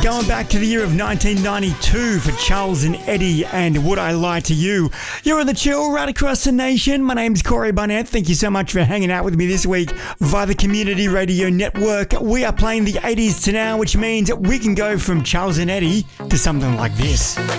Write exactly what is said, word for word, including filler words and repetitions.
Going back to the year of nineteen ninety-two for Charles and Eddie and Would I Lie to You. You're in the chill right across the nation. My name's Corey Barnett. Thank you so much for hanging out with me this week via the Community Radio Network. We are playing the eighties to now, which means we can go from Charles and Eddie to something like this.